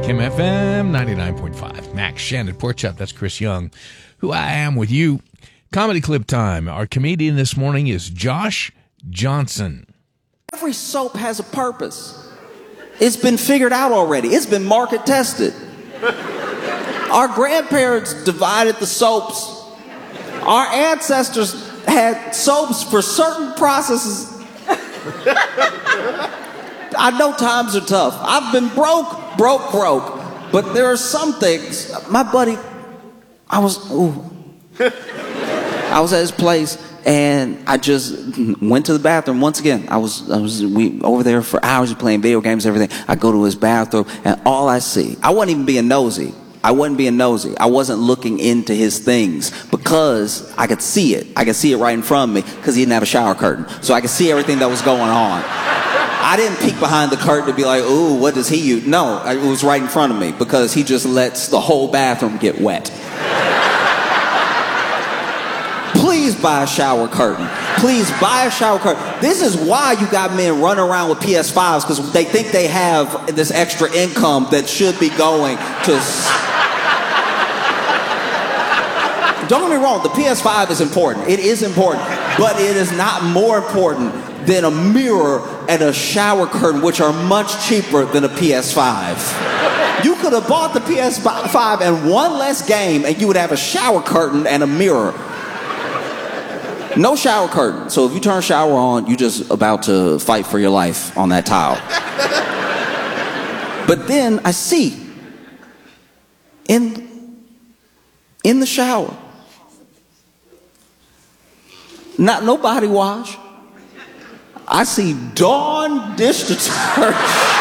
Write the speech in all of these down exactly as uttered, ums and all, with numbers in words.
Kim F M ninety-nine point five. Max Shannon Pork Chop. That's Chris Young, who I am with you. Comedy clip time. Our comedian this morning is Josh Johnson. Every soap has a purpose. It's been figured out already. It's been market tested. Our grandparents divided the soaps. Our ancestors had soaps for certain processes. I know times are tough. I've been broke, broke, broke. But there are some things. My buddy, I was, ooh. I was at his place and I just went to the bathroom once again. I was, I was we over there for hours playing video games, everything. I go to his bathroom and all I see, I wasn't even being nosy. I wasn't being nosy. I wasn't looking into his things because I could see it. I could see it right in front of me because he didn't have a shower curtain. So I could see everything that was going on. I didn't peek behind the curtain to be like, ooh, what does he use? No, it was right in front of me because he just lets the whole bathroom get wet. Please buy a shower curtain. Please buy a shower curtain. This is why you got men running around with P S fives, because they think they have this extra income that should be going to... Don't get me wrong, the P S five is important. It is important. But it is not more important than a mirror and a shower curtain, which are much cheaper than a P S five. You could have bought the P S five and one less game, and you would have a shower curtain and a mirror. No shower curtain. So if you turn a shower on, you're just about to fight for your life on that tile. But then I see in, in the shower, not no body wash. I see Dawn dish detergent.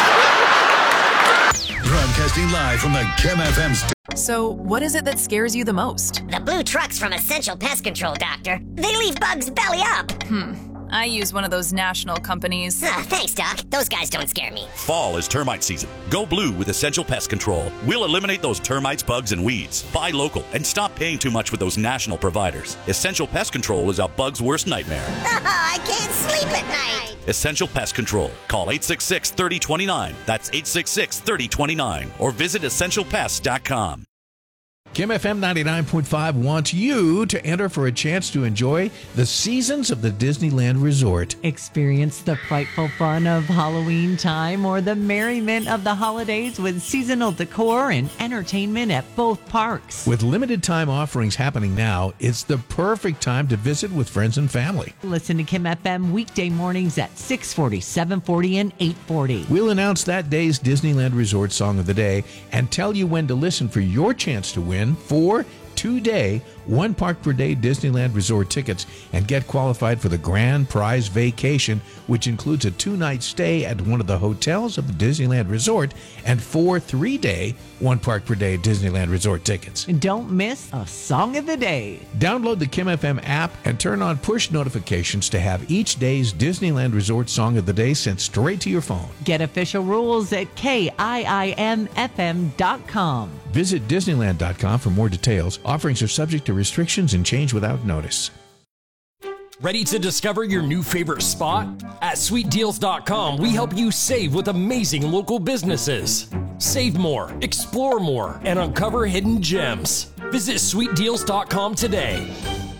Broadcasting live from the Kim F M. So, what is it that scares you the most? The blue trucks from Essential Pest Control, Doctor. They leave bugs belly up. Hmm. I use one of those national companies. Ah, thanks, Doc. Those guys don't scare me. Fall is termite season. Go blue with Essential Pest Control. We'll eliminate those termites, bugs, and weeds. Buy local and stop paying too much with those national providers. Essential Pest Control is a bug's worst nightmare. Oh, I can't sleep at night. Essential Pest Control. Call eight six six, three oh two nine. That's eight six six, three oh two nine. Or visit essential pest dot com. Kim F M ninety-nine point five wants you to enter for a chance to enjoy the seasons of the Disneyland Resort. Experience the frightful fun of Halloween time or the merriment of the holidays with seasonal decor and entertainment at both parks. With limited time offerings happening now, it's the perfect time to visit with friends and family. Listen to Kim F M weekday mornings at six forty, seven forty, and eight forty. We'll announce that day's Disneyland Resort Song of the Day and tell you when to listen for your chance to win four two-day, one park per day Disneyland Resort tickets and get qualified for the grand prize vacation, which includes a two-night stay at one of the hotels of the Disneyland Resort and four three-day, one park per day Disneyland Resort tickets. And don't miss a Song of the Day. Download the Kim F M app and turn on push notifications to have each day's Disneyland Resort Song of the Day sent straight to your phone. Get official rules at K I I M F M dot com. Visit Disneyland dot com for more details. Offerings are subject to restrictions and change without notice. Ready to discover your new favorite spot? At sweet deals dot com, we help you save with amazing local businesses. Save more, explore more, and uncover hidden gems. Visit sweet deals dot com today.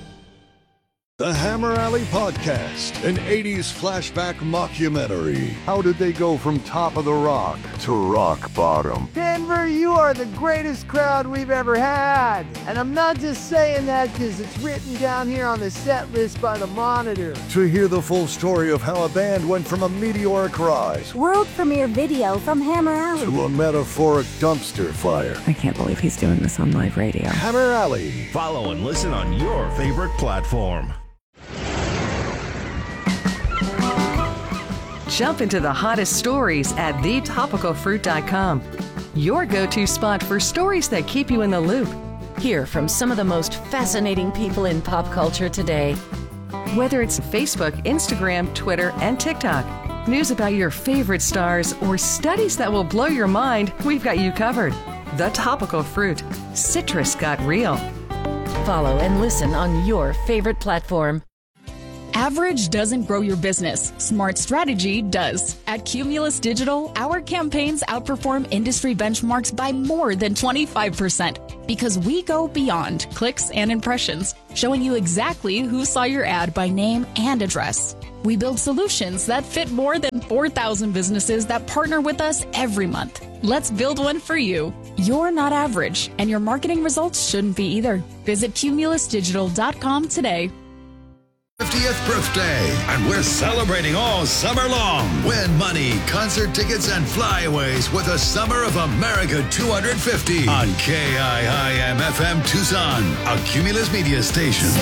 The Hammer Alley Podcast, an eighties flashback mockumentary. How did they go from top of the rock to rock bottom? Denver, you are the greatest crowd we've ever had. And I'm not just saying that because it's written down here on the set list by the Monitor. To hear the full story of how a band went from a meteoric rise, world premiere video from Hammer Alley, to a metaphoric dumpster fire. I can't believe he's doing this on live radio. Hammer Alley. Follow and listen on your favorite platform. Jump into the hottest stories at the topical fruit dot com. Your go-to spot for stories that keep you in the loop. Hear from some of the most fascinating people in pop culture today. Whether it's Facebook, Instagram, Twitter, and TikTok, news about your favorite stars, or studies that will blow your mind, we've got you covered. The Topical Fruit. Citrus got real. Follow and listen on your favorite platform. Average doesn't grow your business. Smart strategy does. At Cumulus Digital, our campaigns outperform industry benchmarks by more than twenty-five percent because we go beyond clicks and impressions, showing you exactly who saw your ad by name and address. We build solutions that fit more than four thousand businesses that partner with us every month. Let's build one for you. You're not average, and your marketing results shouldn't be either. Visit cumulus digital dot com today. fiftieth birthday, and we're celebrating all summer long. Win money, concert tickets, and flyaways with the Summer of America two hundred fifty on K I I M F M Tucson, a Cumulus media station.